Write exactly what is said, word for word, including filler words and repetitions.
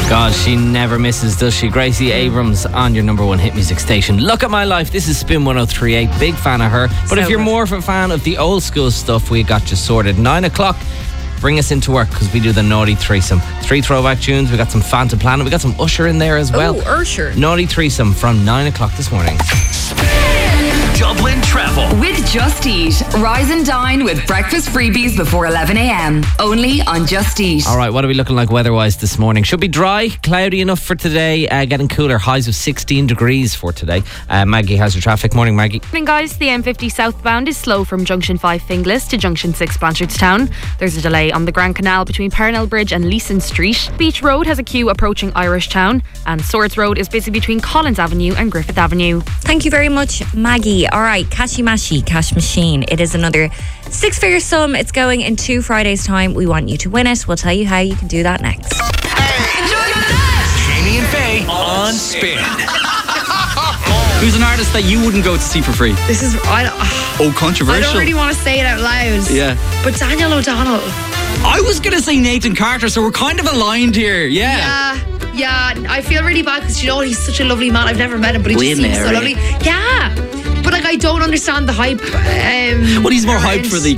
God, she never misses, does she? Gracie Abrams on your number one hit music station. Look at my life. This is Spin one oh three point eight. Big fan of her. But So if you're good. more of a fan of the old school stuff, we got you sorted. Nine o'clock. Bring us into work because we do the naughty threesome. Three throwback tunes. We got some Phantom Planet. We got some Usher in there as well. Oh, Usher. Naughty threesome from nine o'clock this morning. Dublin Travel. With Just Eat. Rise and dine with breakfast freebies before eleven a.m. Only on Just Eat. All right, what are we looking like weather-wise this morning? Should be dry, cloudy enough for today, uh, getting cooler, highs of sixteen degrees for today. Uh, Maggie, how's your traffic? Morning, Maggie. Morning, guys. The M fifty southbound is slow from Junction five Finglas to Junction six Blanchardstown. There's a delay on the Grand Canal between Parnell Bridge and Leeson Street. Beach Road has a queue approaching Irish Town, and Swords Road is busy between Collins Avenue and Griffith Avenue. Thank you very much, Maggie. All right, Cashy Mashy, Cash Machine. It is another six-figure sum. It's going in two Fridays' time. We want you to win it. We'll tell you how you can do that next. Jamie and Faye on Spin. Who's an artist that you wouldn't go to see for free? This is I don't, Oh, I controversial. don't really want to say it out loud. Yeah. But Daniel O'Donnell. I was going to say Nathan Carter, so we're kind of aligned here. Yeah. Yeah, yeah. I feel really bad because you know what? He's such a lovely man. I've never met him, but he We just seems so marry. lovely. Yeah. But like, I don't understand the hype. Um, Well, he's more around- hyped for the